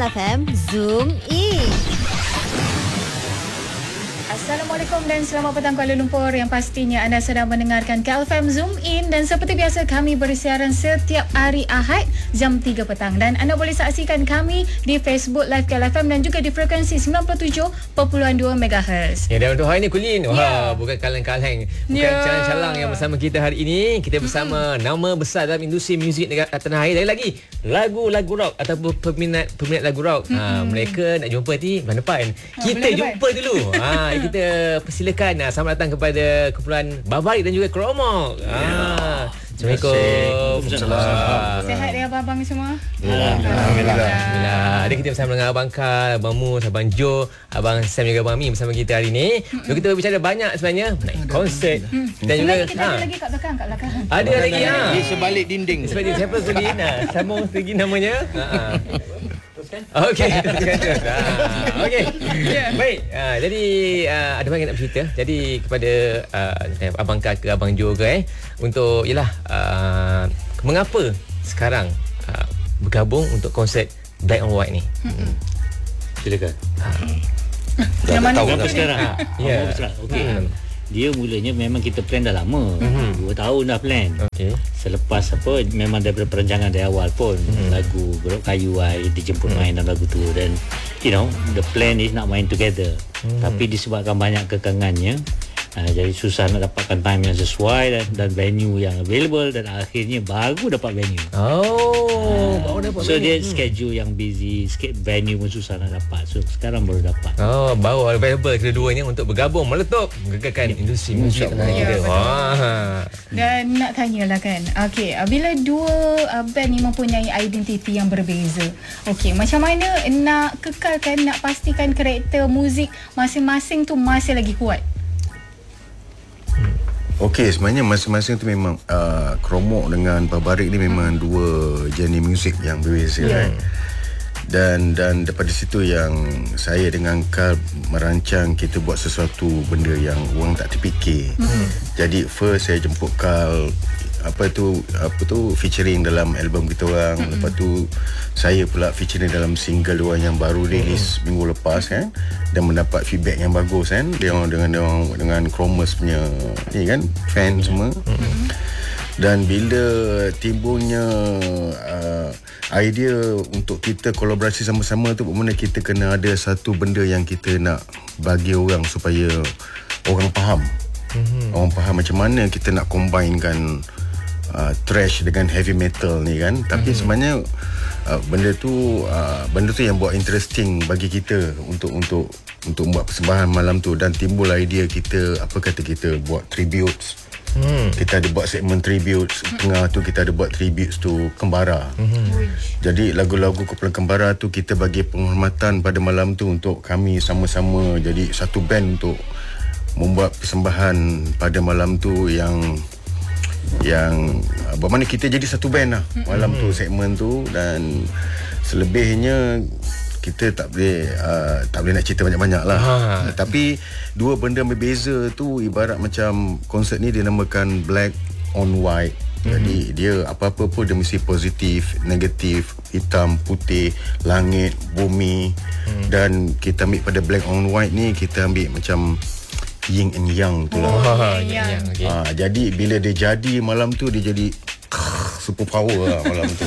FM Zoom In. Assalamualaikum dan selamat petang Kuala Lumpur. Yang pastinya anda sedang mendengarkan KLFM Zoom In, dan seperti biasa kami bersiaran setiap hari Ahad jam 3 petang, dan anda boleh saksikan kami di Facebook Live KLFM dan juga di frekuensi 97.2 MHz. Ya, dan untuk hari ini Kulin, bukan kaleng-kaleng, bukan calang-calang yang bersama kita hari ini. Kita bersama nama besar dalam industri muzik tanah air, lagi lagu-lagu rock ataupun peminat lagu rock. Mereka nak jumpa di bulan depan. Kita jumpa dulu. Kita persilakan selamat datang kepada kumpulan Barbarik dan juga Kromok. Assalamualaikum. Sihat ya abang-abang semua? Alhamdulillah. Ada kita bersama dengan Abang Kal, Abang Mus, Abang Jo, Abang Sam juga Abang Mi bersama kita hari ini. Kita berbicara banyak sebenarnya mengenai konsert dan juga kita ada lagi kat belakang. Ada lagi di sebalik dinding. Sebalik siapa segi sama segi namanya. Okey, terus. Okey. Baik. Jadi ada banyak nak bercerita. Jadi kepada Abang Kak ke Abang Jo ke untuk ialah mengapa sekarang bergabung untuk konsert Black on White ni. Silakan. Yang mana Kenapa sekarang? Ya. Okey. Dia mulanya memang kita plan dah lama. 2 tahun dah plan. Okey. Selepas memang daripada perancangan dari awal pun lagu Gerok Kayu dijemput main dalam lagu tu, dan the plan is nak main together. Tapi disebabkan banyak kekangannya, jadi susah nak dapatkan time yang sesuai dan venue yang available, dan akhirnya baru dapat venue. Baru dapat So venue. dia schedule yang busy sikit, venue pun susah nak dapat. So sekarang baru dapat. Baru available kedua-duanya untuk bergabung meletup menggegarkan industri muzik tanah air kita. Dan nak tanyalah kan, okey, bila dua band ni mempunyai identiti yang berbeza, okey, macam mana nak kekalkan, nak pastikan karakter muzik masing-masing tu masih lagi kuat? Okey, sebenarnya masing-masing tu memang Kromok dengan Barbarik ni memang dua jenis muzik yang berbeza kan. Dan daripada situ yang saya dengan Kal merancang kita buat sesuatu benda yang orang tak terfikir. Jadi first saya jemput Kal apa tu featuring dalam album kita orang. Lepas tu saya pula featuring dalam single orang yang baru rilis minggu lepas kan, dan mendapat feedback yang bagus kan. Dia dengan Chromos punya ni kan, fan semua. Dan bila timbulnya idea untuk kita kolaborasi sama-sama tu, bermakna kita kena ada satu benda yang kita nak bagi orang supaya orang faham. Orang faham macam mana kita nak combinekan thrash dengan heavy metal ni kan. Tapi sebenarnya benda tu yang buat interesting bagi kita untuk buat persembahan malam tu. Dan timbul idea kita, apa kata kita buat tributes. Kita ada buat segmen tributes. Tengah tu kita ada buat tributes tu Kembara. Jadi lagu-lagu kumpulan Kembara tu kita bagi penghormatan pada malam tu untuk kami sama-sama jadi satu band untuk membuat persembahan pada malam tu yang bermakna kita jadi satu band lah malam tu, segmen tu. Dan selebihnya kita tak boleh nak cerita banyak-banyak lah. Tapi dua benda berbeza tu ibarat macam konsert ni dinamakan Black on White. Jadi dia apa-apa pun dia mesti positif, negatif, hitam, putih, langit, bumi. Dan kita ambil pada Black on White ni, kita ambil macam yin and yang tu lah. Jadi bila dia jadi malam tu, dia jadi super power lah malam tu.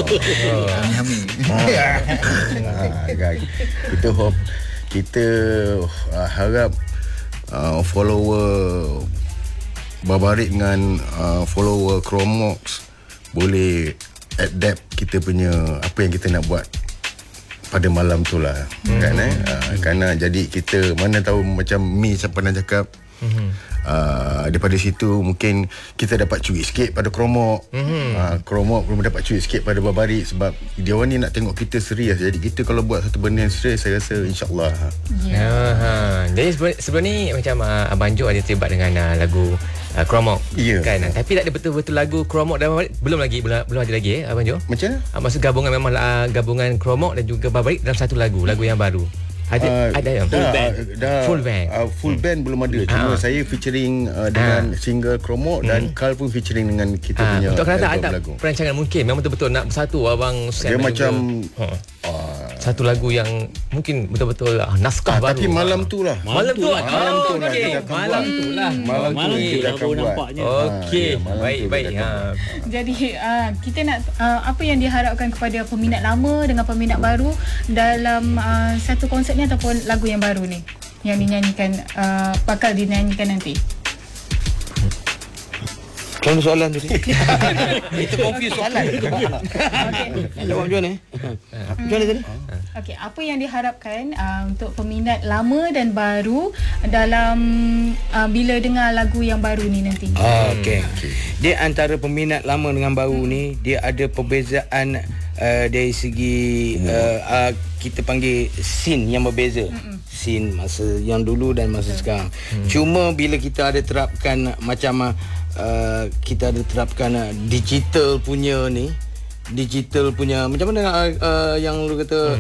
Kita harap follower Barbarik dengan follower Chromox boleh adapt kita punya apa yang kita nak buat pada malam tu lah. Kan kerana jadi kita mana tahu macam Mi pernah cakap, daripada situ mungkin kita dapat curi sikit pada Kromok. Kromok belum dapat curi sikit pada Barbarik, sebab dia orang ni nak tengok kita serius. Jadi kita kalau buat satu benda yang serius, saya rasa insyaAllah. Jadi sebelum ni macam Abang Jo ada terlibat dengan lagu Kromok kan, tapi tak ada betul-betul lagu Kromok dan Barbarik. Belum ada lagi Abang Jo. Macam mana? Maksud gabungan memang gabungan Kromok dan juga Barbarik dalam satu lagu yang baru. Ada yang full band belum ada. Cuma saya featuring dengan single Kromok dan Carl pun featuring dengan kita punya untuk kata ada lagu. perancangan mungkin memang betul-betul nak bersatu abang dia macam satu lagu yang mungkin betul-betul naskah baru. Tapi malam tu lah. Malam tu lah. Malam tu lah Okey. kita akan Malam buat. tu lah. Malam tu Malam tu kita lah akan baru buat. nampaknya. Okey. malam Baik, tu baik. kita akan buat. Jadi kita nak apa yang diharapkan kepada peminat lama dengan peminat baru dalam satu konsert ni ataupun lagu yang baru ni yang dinyanyikan bakal dinyanyikan nanti. Macam mana soalan tu? Itu confuse soalan. Jawab macam mana? Macam mana tadi? Okey, apa yang diharapkan untuk peminat lama dan baru dalam bila dengar lagu yang baru ni nanti? Okey. Dia antara peminat lama dengan baru ni, dia ada perbezaan dari segi kita panggil scene yang berbeza. Scene masa yang dulu dan masa sekarang. Cuma bila kita ada terapkan macam kita ada terapkan digital punya ni, digital punya macam mana yang lu kata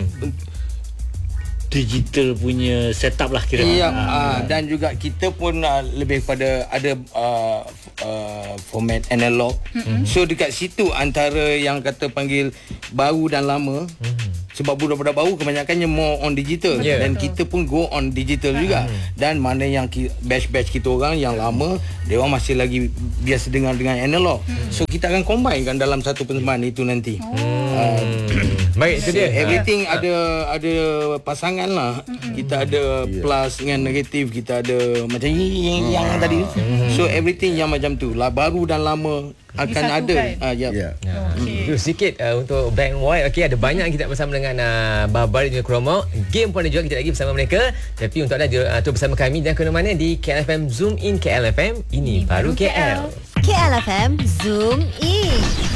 Digital punya setup lah kira. ya, dan juga kita pun lebih kepada ada format analog. So dekat situ antara yang kata panggil baru dan lama. Sebab budak-budak baru kebanyakannya more on digital. Yeah. Dan kita pun go on digital juga. Dan mana yang batch-batch kita orang yang lama, dia orang masih lagi biasa dengan analog. So kita akan combinekan dalam satu persembahan itu nanti. Baik, itu So, dia. everything ada pasangan lah. Kita ada plus dengan negatif, kita ada macam yang tadi. So everything yang macam tu lah, baru dan lama akan ada. Ya. Itu sikit untuk Black and White. Okey, ada banyak kita bersama dengan Babar dan Kromo. Game pun ada juga kita lagi bersama mereka. Tapi untuk anda tu bersama kami dan ke mana di KLFM Zoom In KLFM. Ini baru KL. KLFM Zoom In.